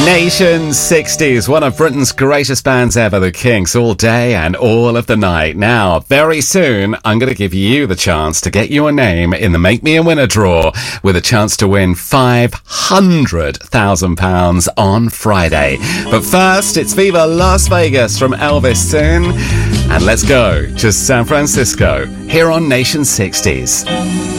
Nation 60s, one of Britain's greatest bands ever, the Kinks, all day and all of the night. Now, very soon, I'm going to give you the chance to get your name in the Make Me a Winner draw with a chance to win £500,000 on Friday. But first, it's Viva Las Vegas from Elvis soon. And let's go to San Francisco here on Nation 60s.